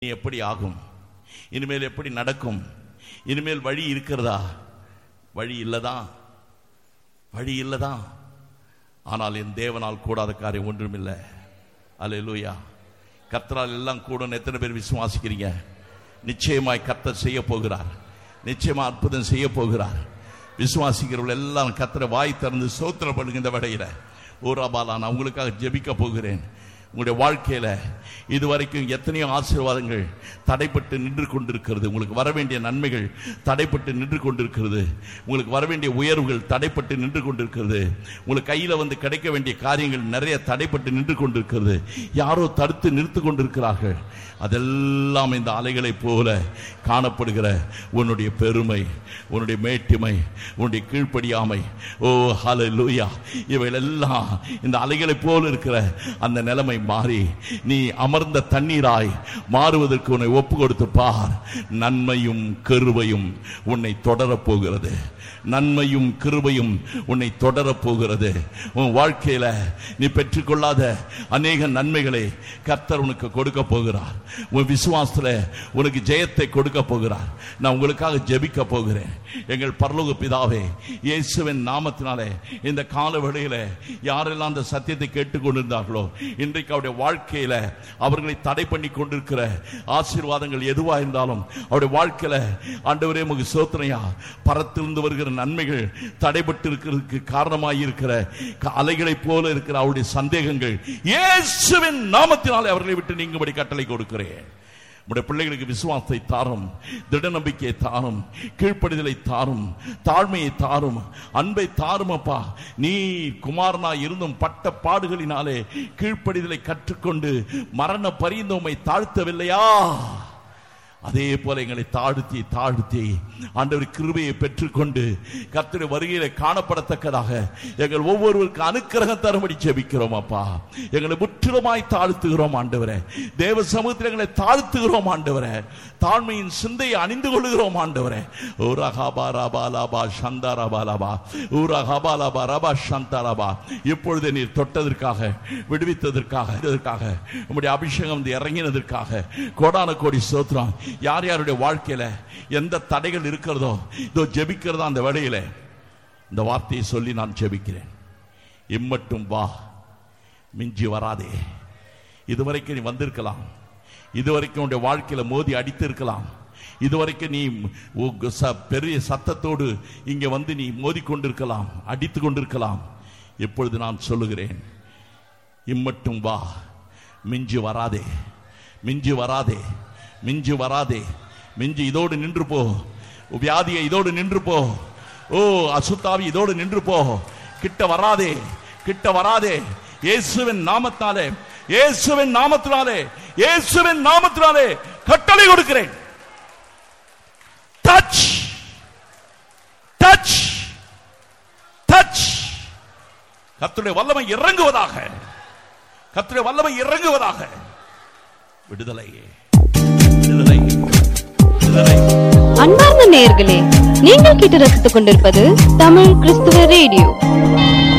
எப்படி ஆகும்? இனிமேல் எப்படி நடக்கும்? இனிமேல் வழி இருக்கிறதா? வழி இல்லதான். ஆனால் என் தேவனால் கூடாத காரியம் ஒன்றுமில்லை. அல்லேலூயா. கர்த்தரால் எல்லாம் கூடும். எத்தனை பேர் விசுவாசிக்கிறீங்க? நிச்சயமாய் கர்த்தர் செய்ய போகிறார். நிச்சயமா அற்புதம் செய்ய போகிறார். விசுவாசிக்கிறவர்கள் எல்லாம் கர்த்தரை வாய் திறந்து ஸ்தோத்திரம் பண்ணுங்க. இந்த வேளையில ஓராபாலா நான் உங்களுக்காக ஜெபிக்க போகிறேன். உங்களுடைய வாழ்க்கையில இதுவரைக்கும் எத்தனையோ ஆசீர்வாதங்கள் தடைப்பட்டு நின்று கொண்டிருக்கிறது. உங்களுக்கு வர வேண்டிய நன்மைகள் தடைப்பட்டு நின்று கொண்டிருக்கிறது. உங்களுக்கு வர வேண்டிய உயர்வுகள் தடைப்பட்டு நின்று கொண்டிருக்கிறது. உங்களுக்கு கையில வந்து கிடைக்க வேண்டிய காரியங்கள் நிறைய தடைப்பட்டு நின்று கொண்டிருக்கிறது. யாரோ தடுத்து நிறுத்து கொண்டிருக்கிறார்கள். அதெல்லாம் இந்த அலைகளை போல காணப்படுகிற உன்னுடைய பெருமை, உன்னுடைய மேட்டிமை, உன்னுடைய கீழ்ப்படியாமை, ஓ ஹல்லேலூயா, இவைகளெல்லாம் இந்த அலைகளை போல இருக்கிற அந்த நிலைமை மாறி நீ அமர்ந்த தண்ணீராய் மாறுவதற்கு உன்னை ஒப்பு கொடுத்து பார். நன்மையும் கிருபையும் உன்னை தொடரப் போகிறது. நன்மையும் கிருபையும் உன்னை தொடரப் போகிறது. உன் வாழ்க்கையில நீ பெற்றுக்கொள்ளாத அநேக நன்மைகளை கர்த்தர் உனக்கு கொடுக்க போகிறார். உன் விசுவாசத்துல உனக்கு ஜெயத்தை கொடுக்க போகிறார். நான் உங்களுக்காக ஜெபிக்க போகிறேன். எங்கள் பரலோக பிதாவே, இயேசுவின் நாமத்தினாலே இந்த கால வேளையில யாரெல்லாம் அந்த சத்தியத்தை கேட்டுக்கொண்டிருந்தார்களோ, இன்றைக்கு அவருடைய வாழ்க்கையில அவர்களை தடை பண்ணி கொண்டிருக்கிற ஆசீர்வாதங்கள் எதுவா இருந்தாலும் அவருடைய வாழ்க்கையில ஆண்டவரே உமக்கு ஸ்தோத்திரம்யா, பரத்திலிருந்து வருகிற நன்மைகள் தடைபட்டு இருக்கிறதுக்கு காரணமாய் இருக்கிற அலைகளை போல இருக்கிற அவருடைய சந்தேகங்கள் இயேசுவின் நாமத்தினாலே அவர்களை விட்டு நீங்கும்படி கட்டளை கொடுக்கிறேன். உடைய பிள்ளைகளுக்கு விசுவாசத்தை தாரும், திட நம்பிக்கையை தாரும், கீழ்ப்படிதலை தாரும், தாழ்மையை தாரும், அன்பை தாரும். அப்பா, நீ குமாரனா இருந்தும் பட்ட பாடுகளினாலே கீழ்ப்படிதலை கற்றுக்கொண்டு மரண பரியந்தம் உம்மை தாழ்த்தவில்லையா? அதே போல எங்களை தாழ்த்தி ஆண்டவர் கிருபையை பெற்றுக்கொண்டு கர்த்தருடைய வருகையில காணப்படத்தக்கதாக எங்கள் ஒவ்வொருவருக்கு அனுக்கிரகம் தரும்படி ஜெபிக்கிறோம். அப்பா, எங்களை முற்றிலுமாய் தாழ்த்துகிறோம் ஆண்டவரே. தேவ சமூகத்தில் எங்களை தாழ்த்துகிறோம் ஆண்டவரே. தாழ்மையின் சிந்தையை அணிந்து கொள்கிறோம் ஆண்டவரே. இப்பொழுது நீர் தொட்டதற்காக, விடுவித்ததற்காக, உம்முடைய அபிஷேகம் இறங்கினதற்காக கோடான கோடி ஸ்தோத்திரம். யார் யாருடைய வாழ்க்கையில எந்த தடைகள் இருக்கிறதோ, இதோ ஜெபிக்கிறதா அந்த வேளையில இந்த வார்த்தையை சொல்லி நான் ஜெபிக்கிறேன். இம்மட்டும் வா, மிஞ்சி வராதே. இதுவரைக்கும் நீ வந்திருக்கலாம், இதுவரைக்கும் உன்னுடைய வாழ்க்கையில மோதி அடித்து இருக்கலாம், இதுவரைக்கும் நீ பெரிய சத்தத்தோடு இங்க வந்து நீ மோதி கொண்டிருக்கலாம், அடித்து கொண்டிருக்கலாம். இப்பொழுது நான் சொல்லுகிறேன், இம்மட்டும் வா, மிஞ்சி வராதே, மிஞ்சி வராதே, மிஞ்சி வராதே. மிஞ்சி இதோடு நின்று போ. வியாதியை இதோடு நின்று போ. ஓ அசுத்தாவி இதோடு நின்று போ. கிட்ட வராதே, கிட்ட வராதே. இயேசுவின் நாமத்தினாலே, இயேசுவின் நாமத்தினாலே, இயேசுவின் நாமத்தினாலே கட்டளை கொடுக்கிறேன். Touch, touch, touch. கர்த்தருடைய வல்லமை இறங்குவதாக, கர்த்தருடைய வல்லமை இறங்குவதாக. விடுதலை, விடுதலை, விடுதலை. அன்பார்ந்த நேயர்களே, நீங்கள் கேட்டு ரசித்துக் கொண்டிருப்பது தமிழ் கிறிஸ்துவ ரேடியோ.